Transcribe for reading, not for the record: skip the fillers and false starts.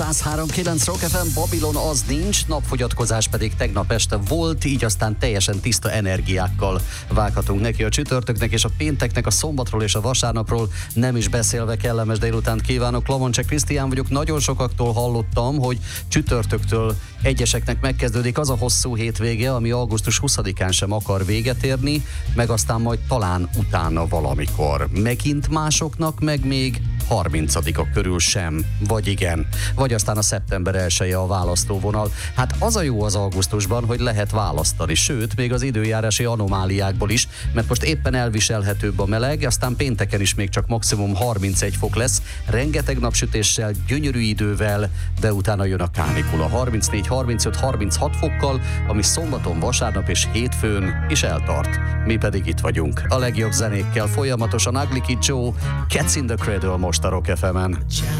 103.9 Rock FM, Babylon az nincs, napfogyatkozás pedig tegnap este volt, így aztán teljesen tiszta energiákkal vághatunk neki a csütörtöknek és a pénteknek, a szombatról és a vasárnapról nem is beszélve. Kellemes délutánt kívánok, Lamoncsek Krisztián vagyok. Nagyon sokaktól hallottam, hogy csütörtöktől egyeseknek megkezdődik az a hosszú hétvége, ami augusztus 20-án sem akar véget érni, meg aztán majd talán utána valamikor. Megint másoknak, meg még 30-a körül sem, vagy igen, vagy aztán a szeptember 1-je a választóvonal. Hát az a jó az augusztusban, hogy lehet választani, sőt, még az időjárási anomáliákból is, mert most éppen elviselhetőbb a meleg, aztán pénteken is még csak maximum 31 fok lesz, rengeteg napsütéssel, gyönyörű idővel, de utána jön a kánikula 34, 35, 36 fokkal, ami szombaton, vasárnap és hétfőn is eltart. Mi pedig itt vagyunk, a legjobb zenékkel folyamatosan. Ugly Kid Joe, Cats in the Cradle most a Rock FM-en.